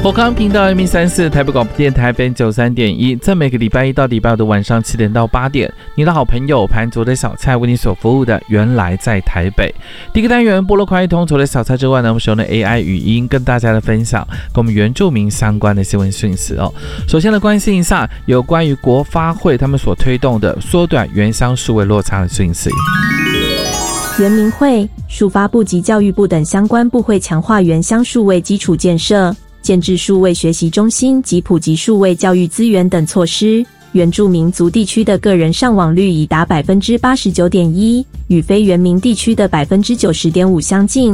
福康频道 M34 台北广播电台 FM93.1，在每个礼拜一到礼拜五的晚上7点到8点，你的好朋友盘族的小菜为你所服务的原来在台北。第一个单元菠萝快一通，除了小菜之外呢，我们使用的 AI 语音跟大家的分享跟我们原住民相关的新闻讯息哦。首先来关心一下有关于国发会他们所推动的缩短原乡数位落差的讯息。 原民会、数发部及教育部等相关部会强化原乡数位基础建设，建置数位学习中心及普及数位教育资源等措施。原住民族地区的个人上网率已达 89.1%， 与非原民地区的 90.5% 相近。